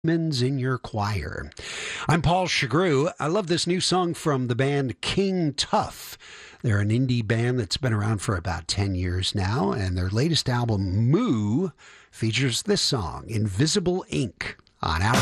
Demons in your choir. I'm Paul Chagru. I love this new song from the band King Tuff. They're an indie band that's been around for about 10 years now, and their latest album, Moo, features this song, Invisible Ink, on our